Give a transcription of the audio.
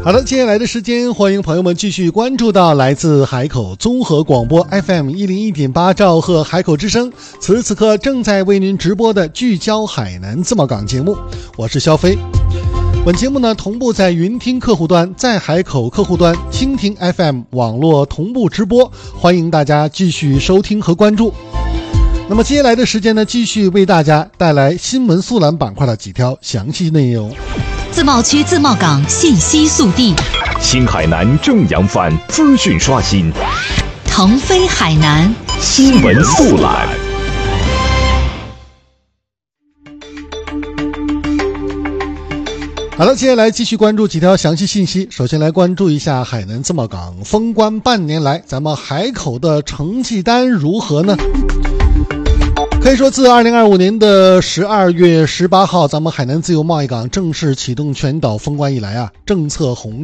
好的，接下来的时间，欢迎朋友们继续关注到来自海口综合广播 FM101.8 兆赫海口之声，此时此刻正在为您直播的聚焦海南自贸港节目，我是肖飞。本节目呢同步在云听客户端、在海口客户端、蜻蜓 FM 网络同步直播，欢迎大家继续收听和关注。那么接下来的时间呢，继续为大家带来新闻速览板块的几条详细内容。 自贸区自贸港信息速递， 新海南正扬帆资讯刷新， 腾飞海南新闻速览。 好了，接下来继续关注几条详细信息。首先来关注一下海南自贸港封关半年来，咱们海口的成绩单如何呢？可以说，自2025年的12月18号，咱们海南自由贸易港正式启动全岛封关以来啊，政策红